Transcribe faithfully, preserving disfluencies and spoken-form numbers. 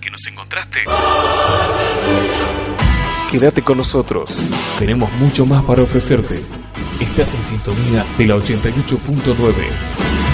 que nos encontraste. Quédate con nosotros, tenemos mucho más para ofrecerte. Estás en sintonía de la ochenta y ocho punto nueve.